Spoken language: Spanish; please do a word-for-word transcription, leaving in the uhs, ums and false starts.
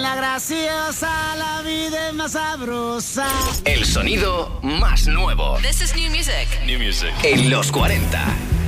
la graciosa, la vida es más sabrosa. El sonido más nuevo. This is new music. New music. En los cuarenta.